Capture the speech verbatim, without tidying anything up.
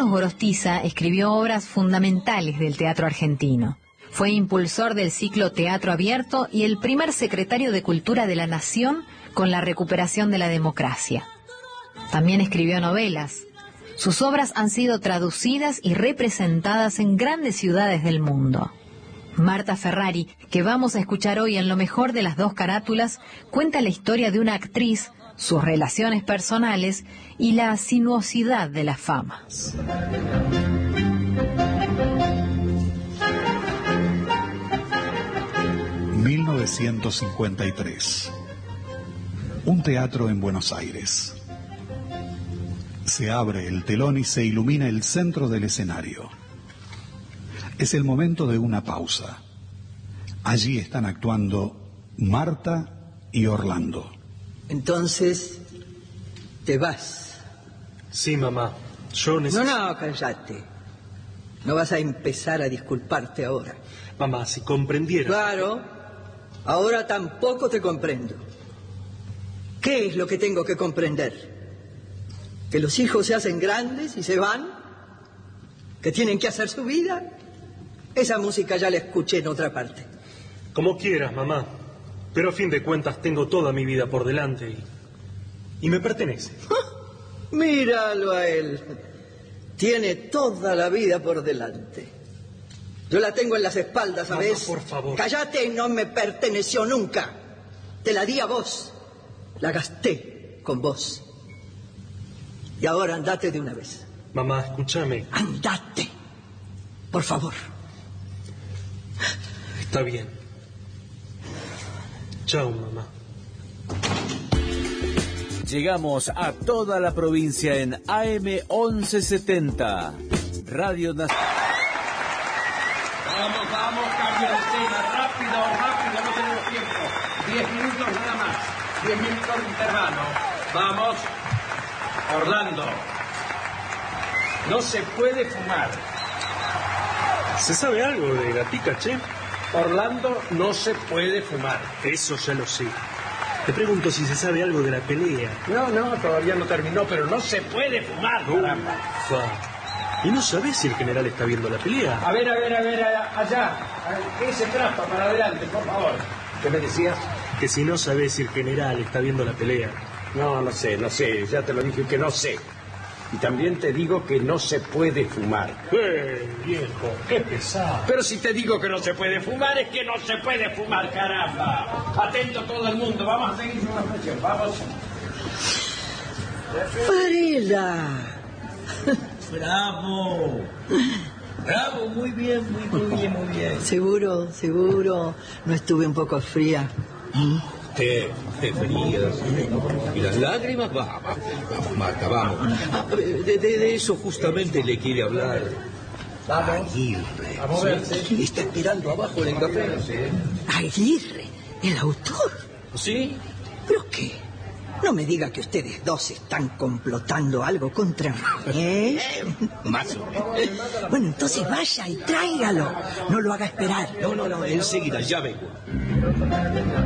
Carlos Gorostiza escribió obras fundamentales del teatro argentino. Fue impulsor del ciclo Teatro Abierto y el primer secretario de Cultura de la Nación con la recuperación de la democracia. También escribió novelas. Sus obras han sido traducidas y representadas en grandes ciudades del mundo. Marta Ferrari, que vamos a escuchar hoy en Lo mejor de las dos carátulas, cuenta la historia de una actriz, sus relaciones personales y la sinuosidad de la fama. mil novecientos cincuenta y tres. Un teatro en Buenos Aires. Se abre el telón y se ilumina el centro del escenario. Es el momento de una pausa. Allí están actuando Marta y Orlando. Entonces, ¿te vas? Sí, mamá. Yo necesito... No, no, cállate. No vas a empezar a disculparte ahora. Mamá, si comprendieras... Claro, ahora tampoco te comprendo. ¿Qué es lo que tengo que comprender? ¿Que los hijos se hacen grandes y se van? ¿Que tienen que hacer su vida? Esa música ya la escuché en otra parte. Como quieras, mamá. Pero a fin de cuentas tengo toda mi vida por delante y, y me pertenece. Míralo a él. Tiene toda la vida por delante. Yo la tengo en las espaldas, ¿sabes? Mamá, por favor. Cállate, no me perteneció nunca. Te la di a vos. La gasté con vos. Y ahora andate de una vez. Mamá, escúchame. Andate. Por favor. Está bien. Chao, mamá. Llegamos a toda la provincia en A M once setenta. Radio Nacional. Vamos, vamos, cambio de tema. Rápido, rápido, no tenemos tiempo. Diez minutos nada más. Diez minutos de intervalo. Vamos. Orlando. No se puede fumar. ¿Se sabe algo de Gatica, che? Orlando, no se puede fumar. Eso ya lo sé. Te pregunto si se sabe algo de la pelea. No, no, todavía no terminó, pero no se puede fumar, caramba. ¿Y no sabés si el general está viendo la pelea? A ver, a ver, a ver, allá. ¿Qué se trata? Para adelante, por favor. ¿Qué me decías? Que si no sabés si el general está viendo la pelea. No, no sé, no sé. Ya te lo dije que no sé. Y también te digo que no se puede fumar. ¡Eh, viejo! ¡Qué pesado! Pero si te digo que no se puede fumar, es que no se puede fumar, caramba. Atento todo el mundo, vamos a seguir con la presión, vamos. Varela. Bravo. Bravo, muy bien, muy, muy bien, muy bien. Seguro, seguro. No estuve un poco fría. Qué, qué frías. ¿Y las lágrimas? Vamos, vamos, Marta, vamos. Ah, de, de, de eso justamente le quiere hablar. Aguirre. ¿Sí? Está esperando abajo en el café. Aguirre, el autor. ¿Sí? ¿Pero qué? No me diga que ustedes dos están complotando algo contra mí, ¿eh? Más o menos. Bueno, entonces vaya y tráigalo. No lo haga esperar. No, no, no, enseguida, ya vengo.